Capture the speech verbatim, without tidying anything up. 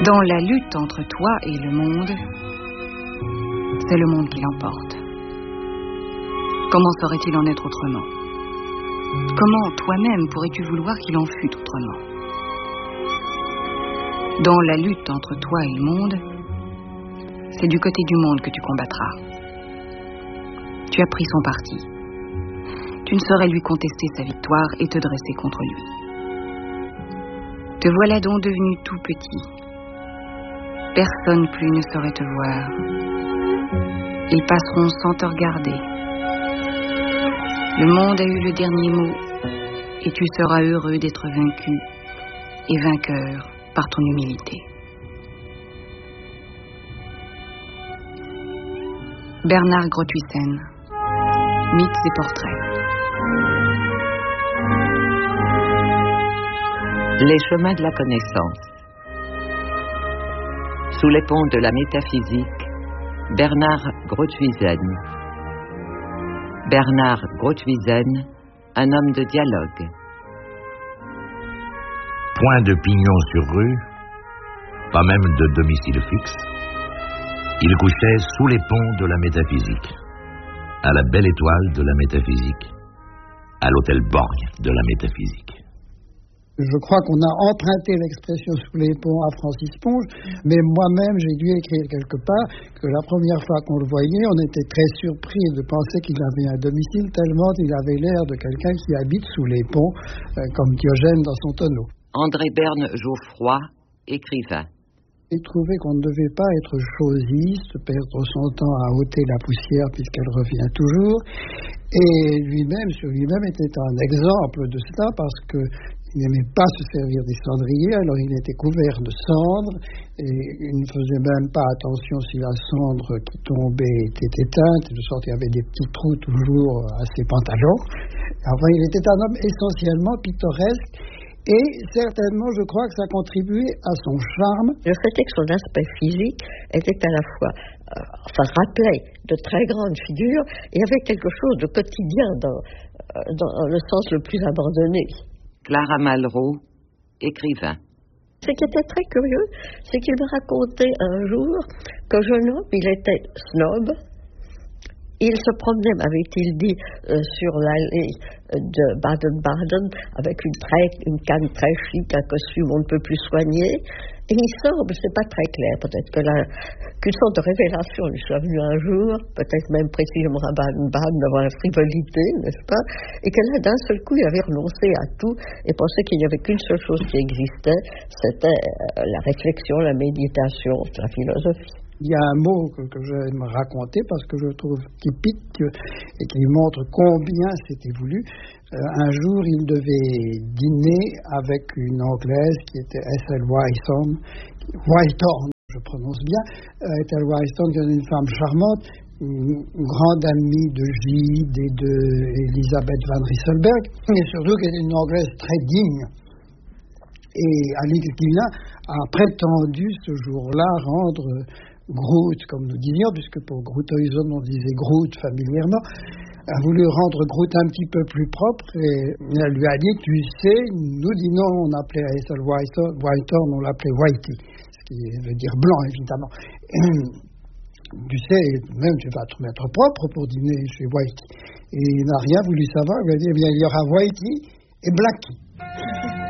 Dans la lutte entre toi et le monde, c'est le monde qui l'emporte. Comment saurait-il en être autrement? Comment toi-même pourrais-tu vouloir qu'il en fût autrement? Dans la lutte entre toi et le monde, c'est du côté du monde que tu combattras. Tu as pris son parti. Tu ne saurais lui contester sa victoire et te dresser contre lui. Te voilà donc devenu tout petit. Personne plus ne saurait te voir. Ils passeront sans te regarder. Le monde a eu le dernier mot, et tu seras heureux d'être vaincu et vainqueur par ton humilité. Bernard Groothuizen, Mythes et portraits. Les chemins de la connaissance. Sous les ponts de la métaphysique, Bernard Groothuizen. Bernard Groothuizen, un homme de dialogue. Point de pignon sur rue, pas même de domicile fixe. Il couchait sous les ponts de la métaphysique, à la belle étoile de la métaphysique, à l'hôtel Borgne de la métaphysique. Je crois qu'on a emprunté l'expression sous les ponts à Francis Ponge, mais moi-même j'ai dû écrire quelque part que la première fois qu'on le voyait, on était très surpris de penser qu'il avait un domicile tellement il avait l'air de quelqu'un qui habite sous les ponts, euh, comme Diogène dans son tonneau. André Berne Geoffroy, écrivain. J'ai trouvé qu'on ne devait pas être chosiste, perdre son temps à ôter la poussière puisqu'elle revient toujours. Et lui-même, sur lui-même, était un exemple de cela parce que il n'aimait pas se servir des cendriers, alors il était couvert de cendres et il ne faisait même pas attention si la cendre qui tombait était éteinte, de sorte qu'il y avait des petits trous toujours à ses pantalons. Enfin, il était un homme essentiellement pittoresque et certainement, je crois que ça contribuait à son charme. Le fait est que son aspect physique était à la fois, euh, enfin, rappelait de très grandes figures et avait quelque chose de quotidien dans, euh, dans le sens le plus abandonné. Clara Malraux, écrivain. Ce qui était très curieux, c'est qu'il me racontait un jour qu'un jeune homme, il était snob. Il se promenait, m'avait-il dit, euh, sur l'allée de Baden-Baden avec une, très, une canne très chic, un costume on ne peut plus soigner. Et il semble, c'est pas très clair, peut-être que la, qu'une sorte de révélation lui soit venue un jour, peut-être même précisément à Baden-Baden, devant la frivolité, n'est-ce pas? Et que là, d'un seul coup, il avait renoncé à tout et pensait qu'il n'y avait qu'une seule chose qui existait, c'était la réflexion, la méditation, la philosophie. Il y a un mot que, que je vais me raconter parce que je trouve typique et qui montre combien c'était voulu. Euh, un jour, il devait dîner avec une Anglaise qui était Ethel Wythorne, Wythorne, je prononce bien. Euh, Ethel Wythorne, qui est une femme charmante, une, une grande amie de Gide et de Elisabeth van Rysselberghe, mais surtout qui était une Anglaise très digne. Et Alix Guilin a prétendu ce jour-là rendre Groot, comme nous disions, puisque pour Groothuizen on disait Groot familièrement, a voulu rendre Groot un petit peu plus propre et elle lui a dit, tu sais, nous dînons, on appelait Ethel Wythorne, on l'appelait Whitey, ce qui veut dire blanc évidemment. Et, tu sais, même tu vas te mettre propre pour dîner chez Whitey. Et il n'a rien voulu savoir, il a dit, eh bien il y aura Whitey et Blackie.